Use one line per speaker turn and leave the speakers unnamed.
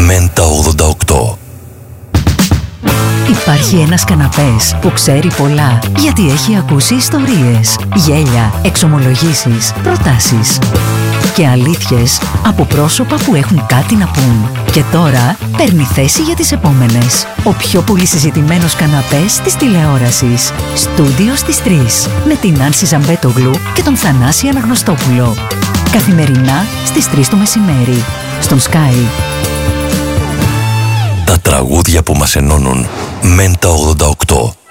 Μέντα 88.
Υπάρχει ένας καναπές που ξέρει πολλά, γιατί έχει ακούσει ιστορίες, γέλια, εξομολογήσεις, προτάσεις και αλήθειες από πρόσωπα που έχουν κάτι να πούν. Και τώρα παίρνει θέση για τις επόμενες. Ο πιο πολύ συζητημένος καναπές της τηλεόρασης. Στούντιο στις 3. Με την Άνση Ζαμπέτογλου και τον Θανάση Αναγνωστόπουλο. Καθημερινά στις 3 το μεσημέρι. Στον Sky.
Τα τραγούδια που μας ενώνουν. Μέντα 88.